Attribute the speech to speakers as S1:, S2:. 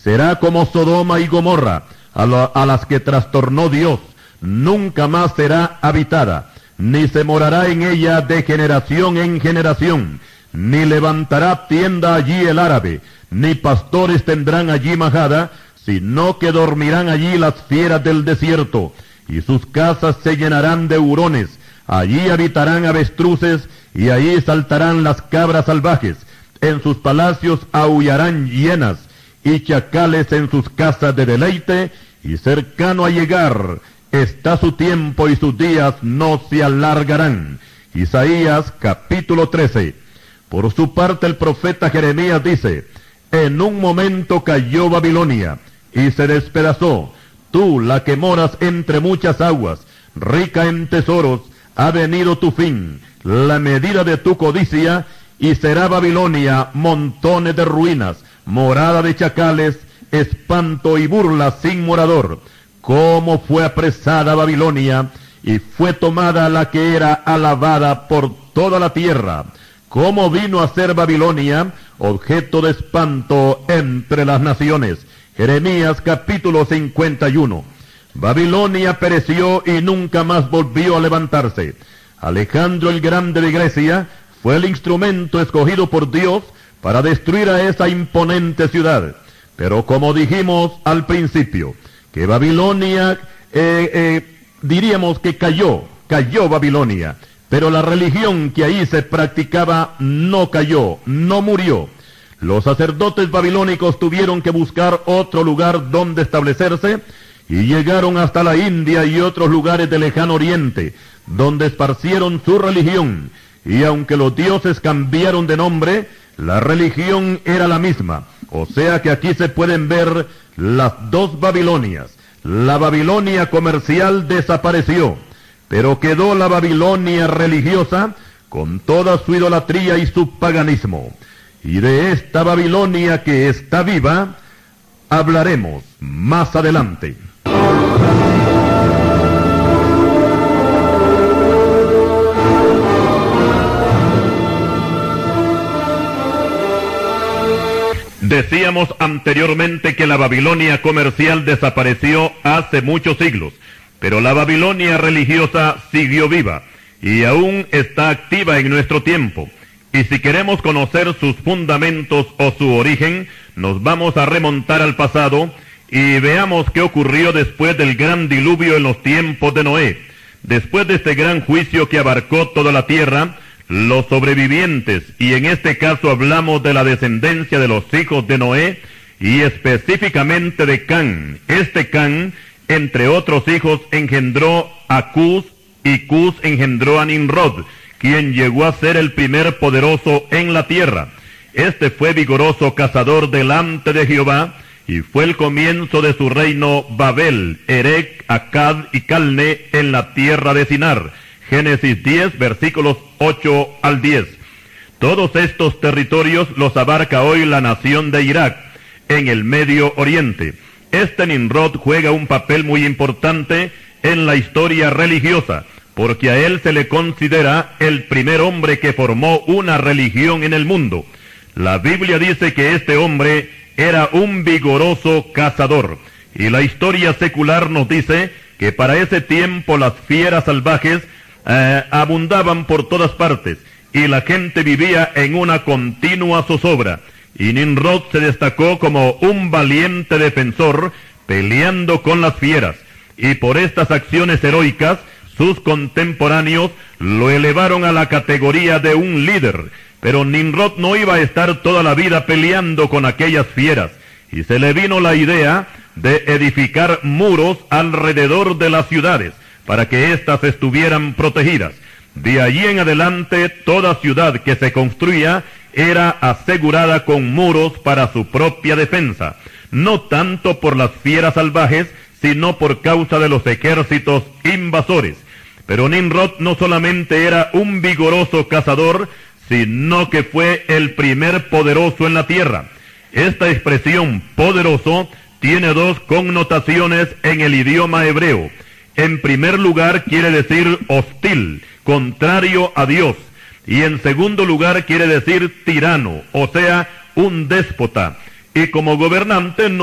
S1: Será como Sodoma y Gomorra, a las que trastornó Dios. Nunca más será habitada, ni se morará en ella de generación en generación, ni levantará tienda allí el árabe, ni pastores tendrán allí majada, sino que dormirán allí las fieras del desierto, y sus casas se llenarán de hurones. Allí habitarán avestruces, y allí saltarán las cabras salvajes. En sus palacios aullarán hienas, y chacales en sus casas de deleite, y cercano a llegar está su tiempo, y sus días no se alargarán. Isaías capítulo 13. Por su parte el profeta Jeremías dice: en un momento cayó Babilonia, y se despedazó. Tú, la que moras entre muchas aguas, rica en tesoros, ha venido tu fin, la medida de tu codicia, y será Babilonia montones de ruinas, morada de chacales, espanto y burla sin morador. Cómo fue apresada Babilonia, y fue tomada la que era alabada por toda la tierra. Cómo vino a ser Babilonia objeto de espanto entre las naciones. Jeremías capítulo 51. Babilonia pereció y nunca más volvió a levantarse. Alejandro el Grande de Grecia fue el instrumento escogido por Dios para destruir a esa imponente ciudad. Pero como dijimos al principio, que Babilonia, diríamos que cayó Babilonia, pero la religión que ahí se practicaba no cayó, no murió. Los sacerdotes babilónicos tuvieron que buscar otro lugar donde establecerse, y llegaron hasta la India y otros lugares del lejano oriente, donde esparcieron su religión, y aunque los dioses cambiaron de nombre, la religión era la misma. O sea que aquí se pueden ver las dos Babilonias. La Babilonia comercial desapareció, pero quedó la Babilonia religiosa con toda su idolatría y su paganismo. Y de esta Babilonia que está viva, hablaremos más adelante. Decíamos anteriormente que la Babilonia comercial desapareció hace muchos siglos, pero la Babilonia religiosa siguió viva y aún está activa en nuestro tiempo. Y si queremos conocer sus fundamentos o su origen, nos vamos a remontar al pasado y veamos qué ocurrió después del gran diluvio en los tiempos de Noé. Después de este gran juicio que abarcó toda la tierra, los sobrevivientes, y en este caso hablamos de la descendencia de los hijos de Noé, y específicamente de Can. Este Can, entre otros hijos, engendró a Cus, y Cus engendró a Nimrod, quien llegó a ser el primer poderoso en la tierra. Este fue vigoroso cazador delante de Jehová, y fue el comienzo de su reino Babel, Erec, Akkad y Calne en la tierra de Sinar. Génesis 10, versículos 8 al 10. Todos estos territorios los abarca hoy la nación de Irak, en el Medio Oriente. Este Nimrod juega un papel muy importante en la historia religiosa, porque a él se le considera el primer hombre que formó una religión en el mundo. La Biblia dice que este hombre era un vigoroso cazador, y la historia secular nos dice que para ese tiempo las fieras salvajes abundaban por todas partes, y la gente vivía en una continua zozobra, y Nimrod se destacó como un valiente defensor, peleando con las fieras, y por estas acciones heroicas, sus contemporáneos lo elevaron a la categoría de un líder. Pero Nimrod no iba a estar toda la vida peleando con aquellas fieras, y se le vino la idea de edificar muros alrededor de las ciudades, para que éstas estuvieran protegidas. De allí en adelante, toda ciudad que se construía era asegurada con muros para su propia defensa, no tanto por las fieras salvajes, sino por causa de los ejércitos invasores. Pero Nimrod no solamente era un vigoroso cazador, sino que fue el primer poderoso en la tierra. Esta expresión poderoso tiene dos connotaciones en el idioma hebreo. En primer lugar quiere decir hostil, contrario a Dios, y en segundo lugar quiere decir tirano, o sea, un déspota, y como gobernante no